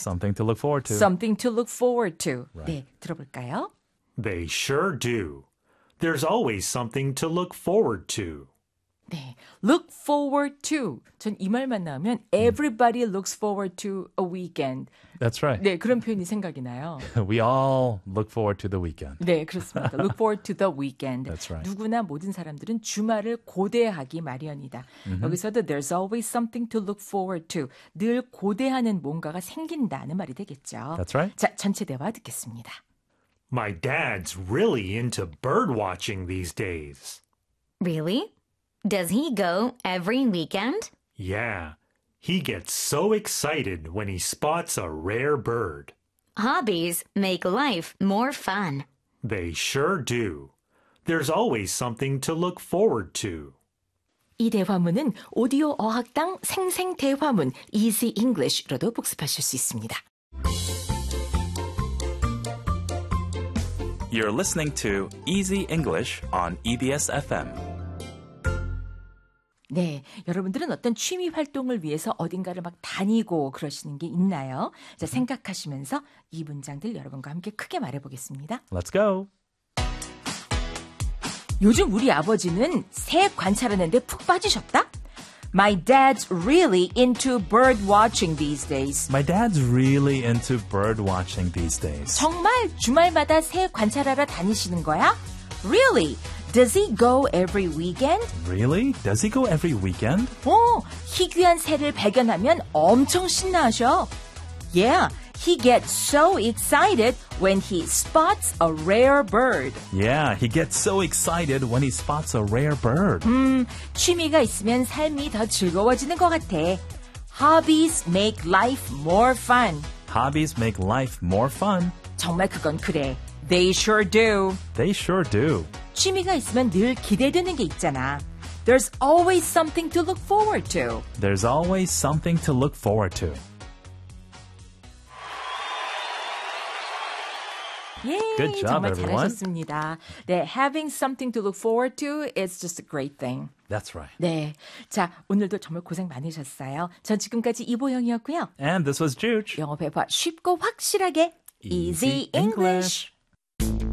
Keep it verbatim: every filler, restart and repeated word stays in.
Something to look forward to. Something to look forward to. Right. 네, 들어볼까요? They sure do. There's always something to look forward to. 네, look forward to. 전 이 말만 나오면 everybody looks forward to a weekend. That's right. 네, 그런 표현이 생각이 나요. We all look forward to the weekend. 네, 그렇습니다. Look forward to the weekend. That's right. 누구나 모든 사람들은 주말을 고대하기 마련이다. Mm-hmm. 여기서도 there's always something to look forward to. 늘 고대하는 뭔가가 생긴다는 말이 되겠죠. That's right. 자, 전체 대화 듣겠습니다. My dad's really into bird watching these days. Really? Does he go every weekend? Yeah. He gets so excited when he spots a rare bird. Hobbies make life more fun. They sure do. There's always something to look forward to. 이 대화문은 오디오 어학당 생생 대화문 Easy English로도 복습하실 수 있습니다. You're listening to Easy English on 이비에스 에프엠. 네, 여러분들은 어떤 취미 활동을 위해서 어딘가를 막 다니고 그러시는 게 있나요? 자, 생각하시면서 이 문장들 여러분과 함께 크게 말해보겠습니다. Let's go. 요즘 우리 아버지는 새 관찰하는데 푹 빠지셨다? My dad's really into bird watching these days. My dad's really into bird watching these days. 정말 주말마다 새 관찰하러 다니시는 거야? Really? Does he go every weekend? Really? Does he go every weekend? 어, 희귀한 새를 발견하면 엄청 신나하셔. Yeah, he gets so excited when he spots a rare bird. Yeah, he gets so excited when he spots a rare bird. 음, 취미가 있으면 삶이 더 즐거워지는 것 같아. Hobbies make life more fun. Hobbies make life more fun. 정말 그건 그래. They sure do. They sure do. 취미가 있으면 늘 기대되는 게 있잖아. There's always something to look forward to. There's always something to look forward to. 예, Good job, 정말 everyone. 잘하셨습니다. 네, having something to look forward to is just a great thing. That's right. 네, 자, 오늘도 정말 고생 많으셨어요. 전 지금까지 이보영이었고요. And this was Juge. 영어 배화 쉽고 확실하게 Easy Easy English. English.